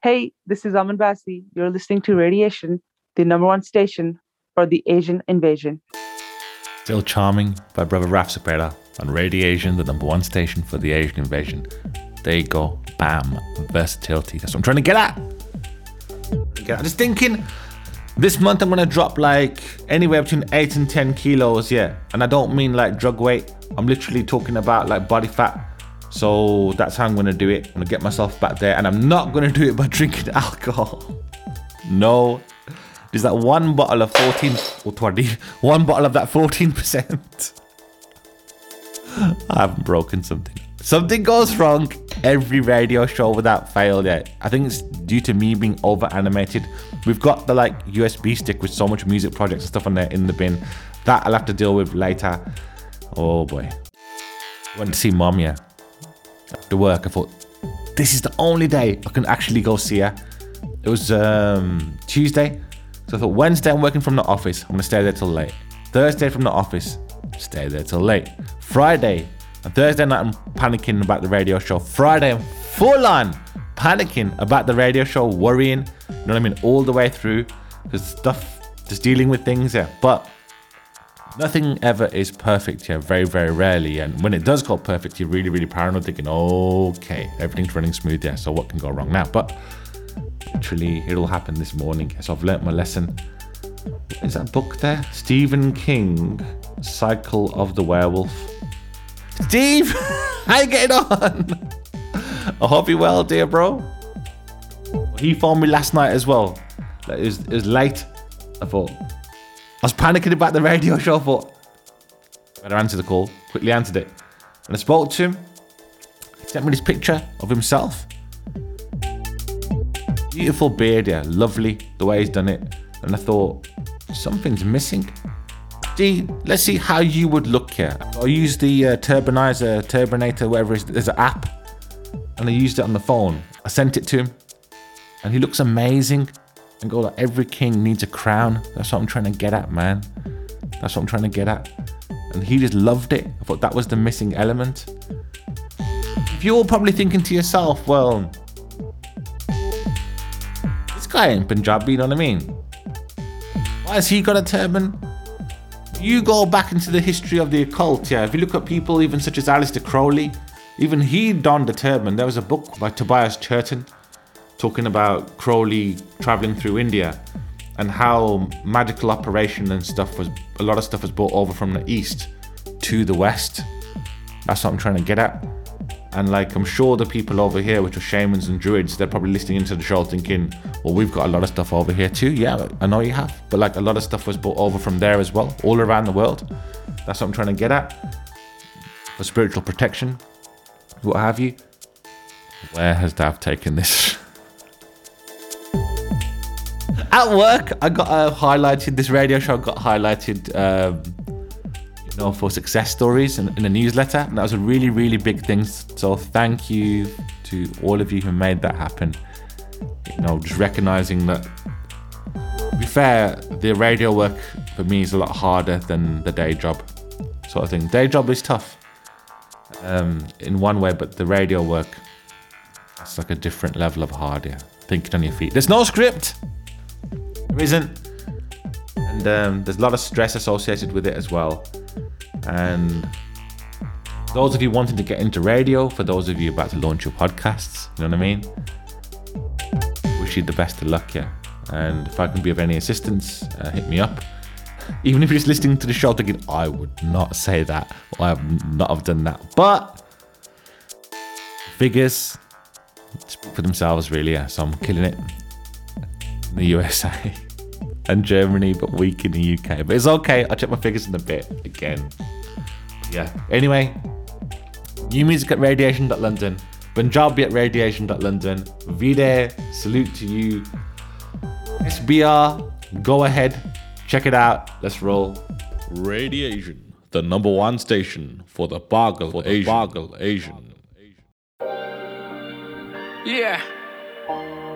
Hey, this is Aman Basi. You're listening to Radiation, the number one station for the Asian invasion. Still charming by brother Raf Cepeda on Radiation, the number one station for the Asian invasion. There you go. Bam. Versatility. That's what I'm trying to get at. I'm just thinking, this month I'm going to drop like anywhere between 8 and 10 kilos, yeah. And I don't mean like drug weight. I'm literally talking about like body fat. So that's how I'm going to do it. I'm going to get myself back there. And I'm not going to do it by drinking alcohol. No. There's that one bottle of 14 or 20. One bottle of that 14%. I haven't broken something. Something goes wrong every radio show without fail, yeah. I think it's due to me being over animated. We've got the like USB stick with so much music projects and stuff on there in the bin. That I'll have to deal with later. Oh boy. Went to see mom, yeah. After work, I thought, this is the only day I can actually go see her. It was Tuesday. So I thought, Wednesday I'm working from the office. I'm going to stay there till late. Thursday from the office. Stay there till late. Friday. And Thursday night I'm panicking about the radio show. Friday I'm full on panicking about the radio show. Worrying. You know what I mean? All the way through. Because stuff, just dealing with things, yeah. But nothing ever is perfect, yeah. Very, very rarely. And when it does go perfect, you're really, really paranoid, thinking, okay, everything's running smooth, yeah. So what can go wrong now? But literally, it'll happen this morning. So I've learnt my lesson. Is that book there? Stephen King, Cycle of the Werewolf. Steve, how you getting on? I hope you're well, dear bro. He phoned me last night as well. It was late. I was panicking about the radio show. I thought, better answer the call. Quickly answered it. And I spoke to him. He sent me this picture of himself. Beautiful beard, yeah. Lovely, the way he's done it. And I thought, something's missing. Let's see how you would look here. I used the Turbinator, whatever it is. There's an app. And I used it on the phone. I sent it to him. And he looks amazing. And go like, every king needs a crown. That's what I'm trying to get at, man. That's what I'm trying to get at. And he just loved it. I thought that was the missing element. If you're probably thinking to yourself, well, this guy ain't Punjabi, you know what I mean? Why has he got a turban? You go back into the history of the occult, yeah. If you look at people even such as Aleister Crowley, even he donned a turban. There was a book by Tobias Churton talking about Crowley traveling through India and how magical operation and stuff a lot of stuff was brought over from the east to the west. That's what I'm trying to get at. And like, I'm sure the people over here, which are shamans and druids, they're probably listening into the show thinking, well, we've got a lot of stuff over here too. Yeah, I know you have. But like, a lot of stuff was brought over from there as well, all around the world. That's what I'm trying to get at. For spiritual protection, what have you. Where has Dav taken this? At work, I got highlighted, this radio show got highlighted, for success stories in a newsletter. And that was a really, really big thing. So thank you to all of you who made that happen. Just recognizing that, to be fair, the radio work for me is a lot harder than the day job sort of thing. Day job is tough in one way, but the radio work, it's like a different level of hard, yeah. Thinking on your feet. There's no script. There isn't. And there's a lot of stress associated with it as well. And those of you wanting to get into radio, for those of you about to launch your podcasts, you know what I mean? Wish you the best of luck, yeah. And if I can be of any assistance, hit me up. Even if you're just listening to the show thinking, I would not say that, or I would not have done that. But figures speak for themselves, really, yeah. So I'm killing it in the USA and Germany, but weak in the UK. But it's okay, I'll check my figures in a bit again. Yeah. Anyway, new music at radiation.london, Punjabi at radiation.london. Vide, salute to you. SBR, go ahead, check it out. Let's roll. Radiation, the number one station for the Bargle Asian. Yeah.